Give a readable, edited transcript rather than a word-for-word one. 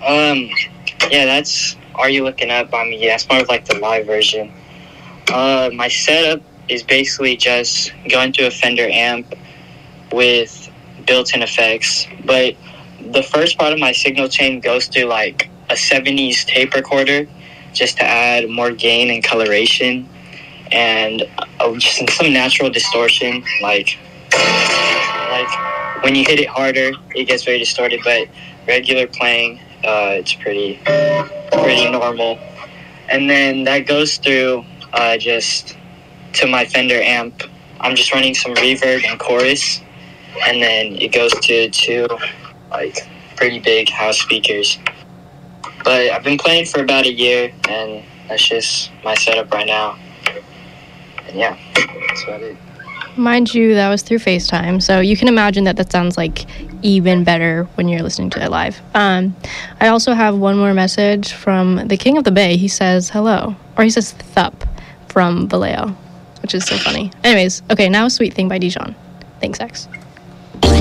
Yeah, that's Are You Looking Up by me. Yeah, it's more of like the live version. My setup is basically just going to a Fender amp with built-in effects, but the first part of my signal chain goes to like a 70s tape recorder just to add more gain and coloration and just some natural distortion. Like when you hit it harder, it gets very distorted, but regular playing, it's pretty normal. And then that goes through just to my Fender amp. I'm just running some reverb and chorus, and then it goes to two like pretty big house speakers. But I've been playing for about a year, and that's just my setup right now. And yeah, that's about it. Mind you, that was through FaceTime, so you can imagine that sounds like even better when you're listening to it live. I also have one more message from the King of the Bay. He says hello, or he says thup from Vallejo, which is so funny. Anyways, okay, now Sweet Thing by Dijon. Thanks, X.